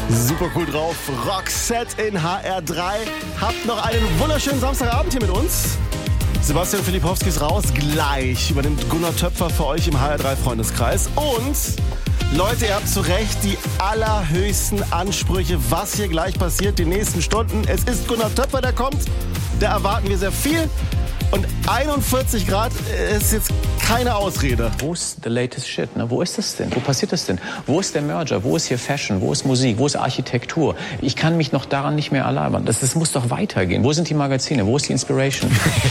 Super cool drauf. Roxette in HR3. Habt noch einen wunderschönen Samstagabend hier mit uns. Sebastian Filipowski ist raus. Gleich übernimmt Gunnar Töpfer für euch im HR3-Freundeskreis. Und Leute, ihr habt zu Recht die allerhöchsten Ansprüche, was hier gleich passiert, die nächsten Stunden. Es ist Gunnar Töpfer, der kommt. Da erwarten wir sehr viel. Und 41 Grad ist jetzt keine Ausrede. Wo ist the latest shit? Ne? Wo ist das denn? Wo passiert das denn? Wo ist der Merger? Wo ist hier Fashion? Wo ist Musik? Wo ist Architektur? Ich kann mich noch daran nicht mehr erlabern. Das muss doch weitergehen. Wo sind die Magazine? Wo ist die Inspiration?